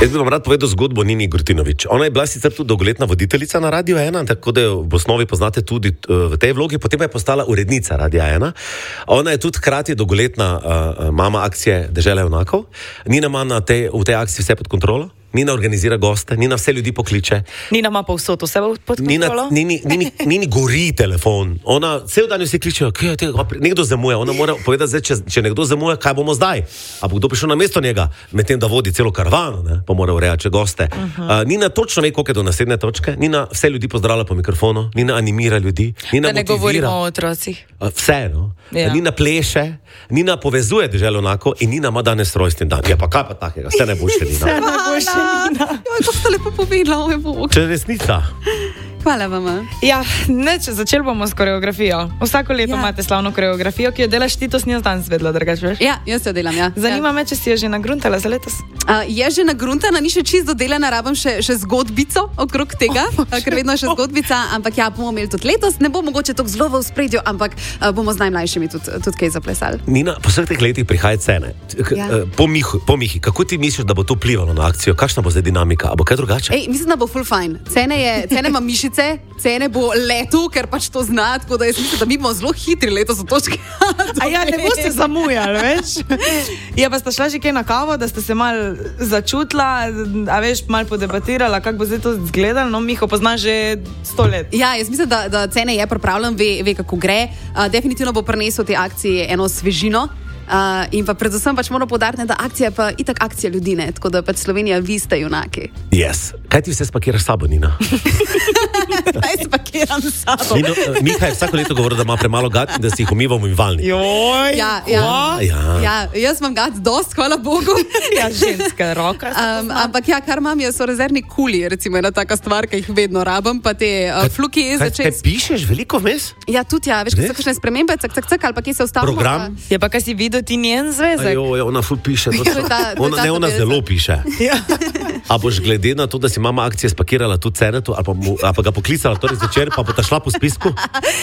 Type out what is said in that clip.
Jaz bi vam rad povedal zgodbo Nini Grutinović. Ona je bila sicer tudi dolgoletna voditeljica na Radio 1, tako da jo v osnovi poznate tudi v tej vlogi, potem pa je postala urednica Radia 1. Ona je tudi hkrati dolgoletna mama akcije Dežela junakov. Nina ima v tej akciji vse pod kontrolo. Nina organizira goste, Nina vse ljudi pokliče. Nina ima povsod vse pod kontrolo. Nini gori telefon. Ona cel dan vsi kličejo, nekdo zamuja. Ona mora povedati zdaj, če nekdo zamuja, kaj bomo zdaj. A bo kdo prišel na mesto njega, medtem da vodi celo karavano, ne? Pa mora urejati goste. Nina točno ve, koliko je do naslednje točke. Nina vse ljudi pozdravlja po mikrofonu. Nina animira ljudi. Nina da ne govorimo o otrocih. Vse, no. Ja. Nina pleše, Nina povezuje Deželo junakov in Nina ima danes rojstni dan. Ja, pa kaj pa takega? Vse najboljše, Nina. Kako ste lepo povedala, oj Bog. Če resnica. Hvala vam. Ja, začeli bomo s koreografijo. Vsako leto imate slavno koreografijo, ki jo delaš ti, to si jaz danes vedela, drugače veš? Ja, jaz jo delam, ja. Zanima me, če si jo že nagruntala za letos. Je že nagruntana, ni še čisto dodelana, rabim še zgodbico okrog tega, ker vedno je še zgodbica, ampak ja, bomo imeli tudi letos, ne bo mogoče tako zelo v ospredju, ampak bomo z najmlajšimi tudi kaj zaplesali. Nina, po vseh teh letih prihaja cene. Po Mihi, kako ti misliš, da bo to vplivalo na akcijo? Kakšna bo zdaj dinamika? A bo kaj drugače? Mislim, da bo full fine. Cene ima mišice, cene bo letu, ker pač to zna, tako da jaz mislim, da mi bomo zelo hitri letos v točki. A ja, ne boste zamujali, veš? Ja, pa sta šla že kaj na kavo, da ste se mal začutila, a veš, mal podebatirala, kako bo zdaj to izgledalo, no, Miho pozna že 100 let. Ja, jaz mislim, da cene je pripravljen, ve kako gre. Definitivno bo prinesel te akcije eno svežino. In pa predvsem pač moramo poudariti, da akcija je pa itak akcija ljudi, ne? Tako da pač Slovenija, vi ste junaki. Yes. Kaj ti vse spakiraš s sabo, Nina? Kaj spakiram s sabo? Miha je vsako leto govoril, da ima premalo gat in da si jih umiva v umivalniku. Joj! Ja, jaz imam gat dost, hvala Bogu. Ja, ženska roka. Ampak ja, kar imam, so rezervni kuli, recimo ena taka stvar, ki jih vedno rabim, pa te fluki začes. Kaj pišeš veliko vmes? Ja, tudi ja, veš, kaj so kakšne spremembe, cak, ali pa kje se ustavimo. Program? Pa... Ja, pa kaj si videl ti njen zvezek? Ona ful piše. Ona zelo piše. Ja. A boš glede na to, da si mama akcije spakirala tudi Cenetu, ali pa ga poklicala torej zvečer, pa bo ta šla po spisku?